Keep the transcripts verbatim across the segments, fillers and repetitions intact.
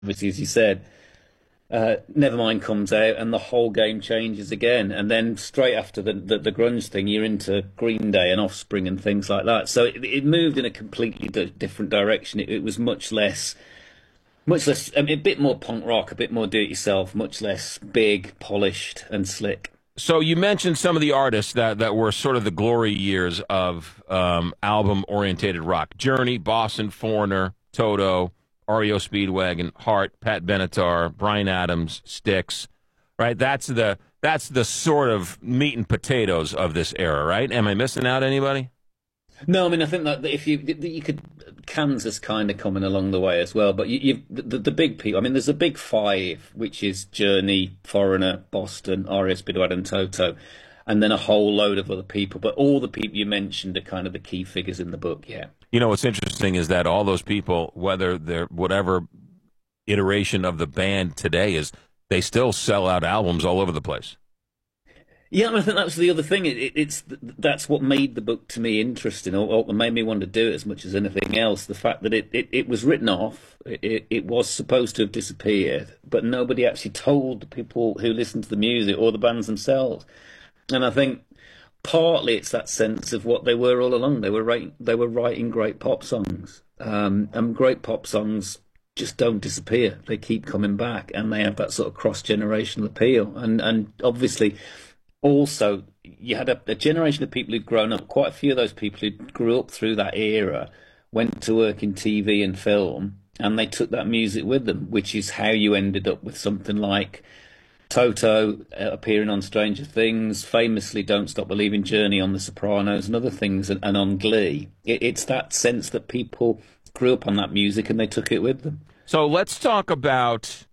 obviously, as you said, uh, Nevermind comes out and the whole game changes again. And then straight after the, the, the grunge thing, you're into Green Day and Offspring and things like that. So it, it moved in a completely di different direction. It, it was much less, much less, I mean, a bit more punk rock, a bit more do-it-yourself, much less big, polished and slick. So you mentioned some of the artists that, that were sort of the glory years of um, album-orientated rock. Journey, Boston, Foreigner, Toto, R E O Speedwagon, Heart, Pat Benatar, Bryan Adams, Styx, right? That's the that's the sort of meat and potatoes of this era, right? Am I missing out anybody? No, I mean, I think that if you you could Kansas kind of coming along the way as well, but you, you the, the big people. I mean, there's a big five, which is Journey, Foreigner, Boston, R E O Speedwagon, and Toto, and then a whole load of other people. But all the people you mentioned are kind of the key figures in the book. Yeah. You know, what's interesting is that all those people, whether they're whatever iteration of the band today is, they still sell out albums all over the place. Yeah, I, mean, I think that's the other thing. It, it, it's that's what made the book to me interesting, or, or made me want to do it as much as anything else. The fact that it, it, it was written off, it, it was supposed to have disappeared, but nobody actually told the people who listened to the music or the bands themselves. And I think partly it's that sense of what they were all along. They were writing, they were writing great pop songs, um, and great pop songs just don't disappear. They keep coming back, and they have that sort of cross generational appeal. And and obviously, also you had a, a generation of people who'd grown up. Quite a few of those people who grew up through that era went to work in T V and film, and they took that music with them, which is how you ended up with something like Toto uh, appearing on Stranger Things, famously Don't Stop Believing, Journey on The Sopranos and other things, and, and on Glee. It, it's that sense that people grew up on that music and they took it with them. So let's talk about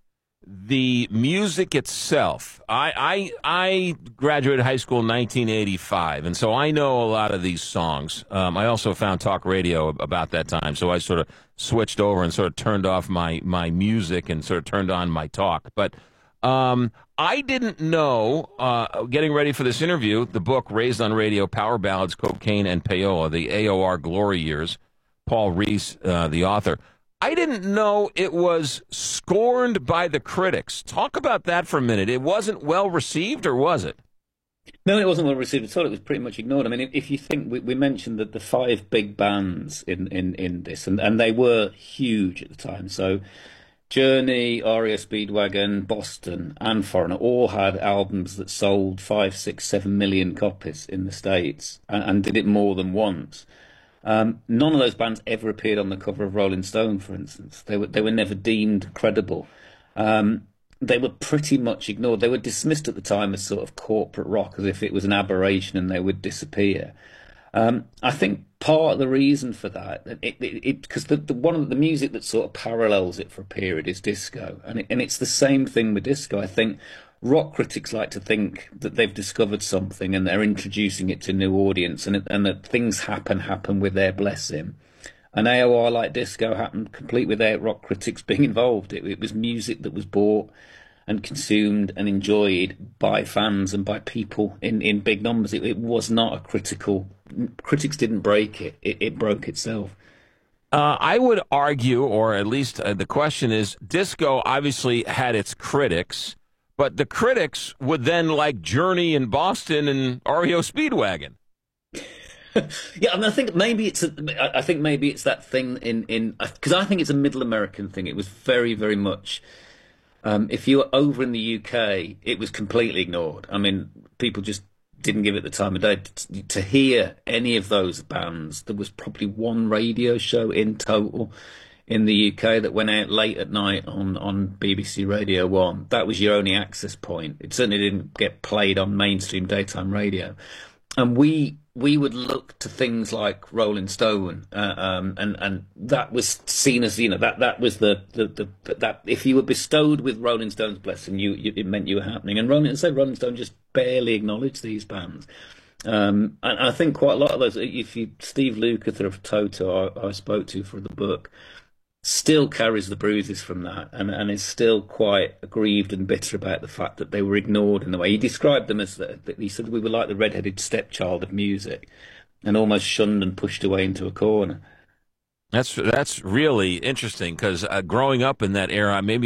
the music itself. I I, I graduated high school in nineteen eighty-five, and so I know a lot of these songs. Um, I also found talk radio about that time, so I sort of switched over and sort of turned off my, my music and sort of turned on my talk. But Um, I didn't know, uh, getting ready for this interview, the book, Raised on Radio, Power Ballads, Cocaine, and Payola, the A O R Glory Years, Paul Rees, uh, the author. I didn't know it was scorned by the critics. Talk about that for a minute. It wasn't well received, or was it? No, it wasn't well received at all. It was pretty much ignored. I mean, if, if you think, we, we mentioned that the five big bands in, in, in this, and, and they were huge at the time. So Journey, R E O Speedwagon, Boston, and Foreigner all had albums that sold five, six, seven million copies in the States, and, and did it more than once. Um, none of those bands ever appeared on the cover of Rolling Stone, for instance. They were they were never deemed credible. Um, they were pretty much ignored. They were dismissed at the time as sort of corporate rock, as if it was an aberration and they would disappear. Um, I think part of the reason for that, it because the, the one of the music that sort of parallels it for a period is disco, and it, and it's the same thing with disco. I think rock critics like to think that they've discovered something and they're introducing it to a new audience, and it, and that things happen happen with their blessing. And A O R, like disco, happened complete without rock critics being involved. It, it was music that was bought and consumed and enjoyed by fans and by people in, in big numbers. It, it was not a critical. Critics didn't break it. It, it broke itself. Uh, I would argue, or at least uh, the question is, disco obviously had its critics, but the critics would then like Journey in Boston and R E O Speedwagon. Yeah, I mean, I think maybe it's a, I think maybe it's that thing in in because I think it's a Middle American thing. It was very very much. Um, if you were over in the U K, it was completely ignored. I mean, people just didn't give it the time of day. To, to hear any of those bands, there was probably one radio show in total in the U K that went out late at night on, on B B C Radio one. That was your only access point. It certainly didn't get played on mainstream daytime radio. And we we would look to things like Rolling Stone, uh, um, and and that was seen as, you know, that that was the, the, the that if you were bestowed with Rolling Stone's blessing, you, you it meant you were happening. And Rolling, so Rolling Stone just barely acknowledged these bands. Um, and I think quite a lot of those, if you Steve Lukather of Toto, I, I spoke to for the book, still carries the bruises from that, and, and is still quite aggrieved and bitter about the fact that they were ignored in the way. He described them as, the, he said, we were like the red-headed stepchild of music, and almost shunned and pushed away into a corner. That's that's really interesting because uh, growing up in that era, maybe